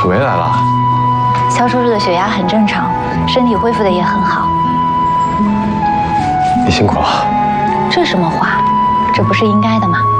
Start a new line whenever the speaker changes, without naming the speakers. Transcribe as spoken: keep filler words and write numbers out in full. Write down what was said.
回来了。
肖叔叔的血压很正常，身体恢复的也很好。
你辛苦了。
这什么话？这不是应该的吗？